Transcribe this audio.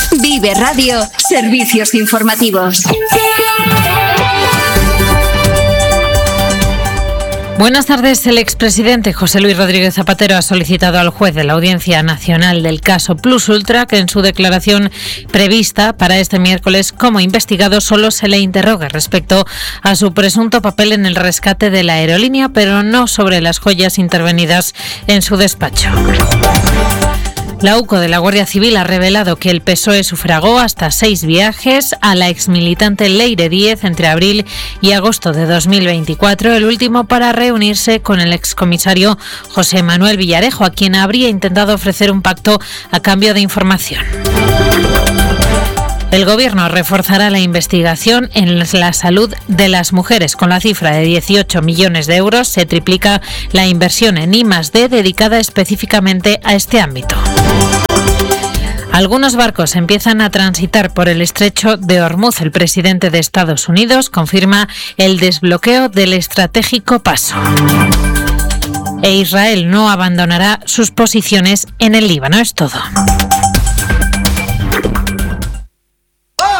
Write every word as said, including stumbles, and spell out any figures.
Vive Radio, servicios informativos. Buenas tardes. El expresidente José Luis Rodríguez Zapatero ha solicitado al juez de la Audiencia Nacional del caso Plus Ultra que en su declaración prevista para este miércoles como investigado solo se le interrogue respecto a su presunto papel en el rescate de la aerolínea, pero no sobre las joyas intervenidas en su despacho. La U C O de la Guardia Civil ha revelado que el P S O E sufragó hasta seis viajes a la exmilitante Leire Díez entre abril y agosto de dos mil veinticuatro, el último para reunirse con el excomisario José Manuel Villarejo, a quien habría intentado ofrecer un pacto a cambio de información. El Gobierno reforzará la investigación en la salud de las mujeres. Con la cifra de dieciocho millones de euros se triplica la inversión en I más D dedicada específicamente a este ámbito. Algunos barcos empiezan a transitar por el estrecho de Hormuz. El presidente de Estados Unidos confirma el desbloqueo del estratégico paso. E Israel no abandonará sus posiciones en el Líbano. Es todo.